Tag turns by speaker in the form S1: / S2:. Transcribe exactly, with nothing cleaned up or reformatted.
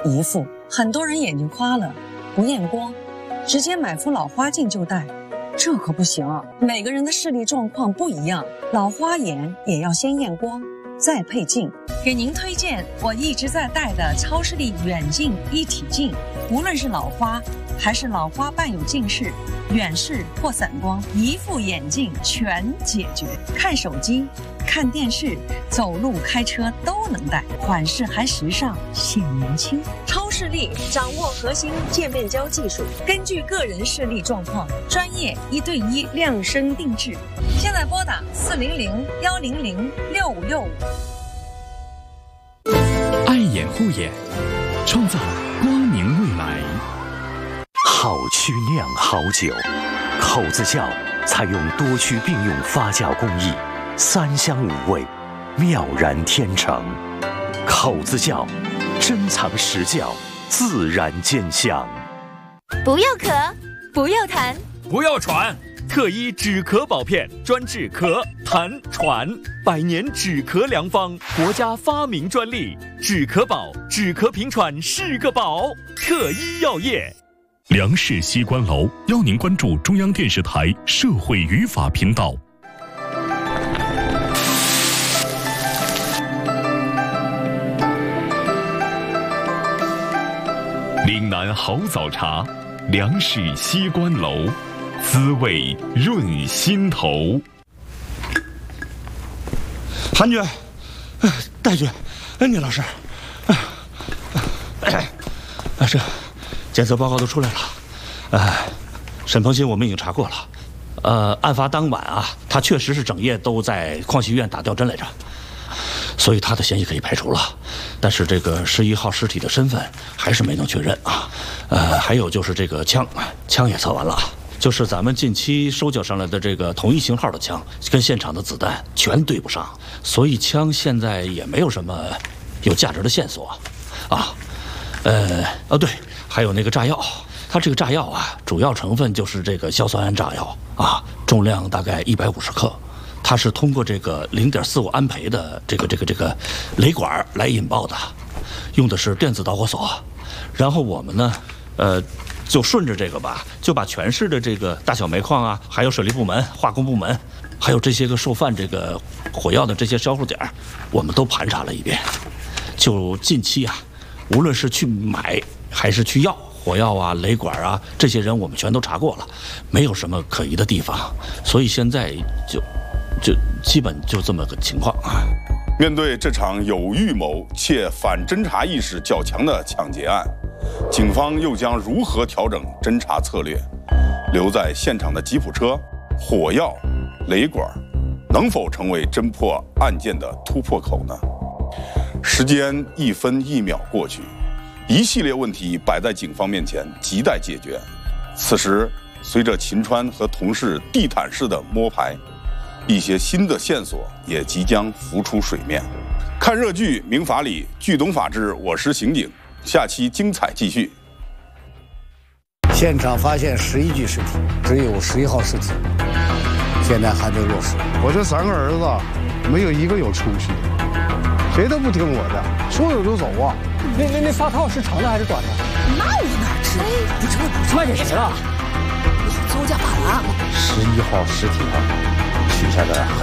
S1: 姨父，很多人眼睛花了，不验光，直接买副老花镜就戴，这可不行啊！每个人的视力状况不一样，老花眼也要先验光，再配镜。给您推荐我一直在戴的超视力远近一体镜，无论是老花还是老花伴有近视、远视或散光，一副眼镜全解决。看手机、看电视、走路、开车都能戴，款式还时尚，显年轻。超视力掌握核心渐变焦技术，根据个人视力状况，专业一对一量身定制。现在拨打四零零幺零零六五六五。
S2: 爱眼护眼，创造光明未来。
S3: 好曲酿好酒，口子窖采用多区并用发酵工艺，三香五味，妙然天成。口子窖，珍藏实窖，自然兼香。
S4: 不要咳，不要痰，
S2: 不要喘。特医止咳宝片，专治咳、痰、喘，百年止咳良方，国家发明专利。止咳宝，止咳平喘是个宝。特医药业。
S5: 梁氏西关楼邀您关注中央电视台社会语法频道。岭南好早茶，梁氏西关楼，滋味润心头。
S6: 韩军，戴军，聂老师，哎，这检测报告都出来了，呃，沈鹏鑫我们已经查过了，呃，案发当晚啊，他确实是整夜都在矿溪医院打吊针来着，所以他的嫌疑可以排除了。但是这个十一号尸体的身份还是没能确认啊，呃，还有就是这个枪，枪也测完了。就是咱们近期收缴上来的这个同一型号的枪，跟现场的子弹全对不上，所以枪现在也没有什么有价值的线索，啊，呃，哦对，还有那个炸药，它这个炸药啊，主要成分就是这个硝酸铵炸药啊，重量大概一百五十克，它是通过这个零点四五安培的这个这个这个雷管来引爆的，用的是电子导火索，然后我们呢，呃。就顺着这个吧，就把全市的这个大小煤矿啊，还有水利部门、化工部门，还有这些个受犯这个火药的这些销售点，我们都盘查了一遍。就近期啊，无论是去买还是去要火药啊、雷管啊，这些人我们全都查过了，没有什么可疑的地方。所以现在就就基本就这么个情况啊。
S7: 面对这场有预谋且反侦查意识较强的抢劫案，警方又将如何调整侦查策略？留在现场的吉普车、火药、雷管，能否成为侦破案件的突破口呢？时间一分一秒过去，一系列问题摆在警方面前，亟待解决。此时，随着秦川和同事地毯式的摸排，一些新的线索也即将浮出水面。看热剧《明法理》，剧懂法治，我是刑警。下期精彩继续。
S8: 现场发现十一具尸体，只有十一号尸体现在还没落实。
S9: 我这三个儿子没有一个有出息的，谁都不听我的，说走就走啊。
S10: 那那那发套是长的还是短的？
S11: 那我哪知道？不成，
S10: 卖给谁了？
S11: 老邹家法兰。
S8: 十一号尸体啊，取下的很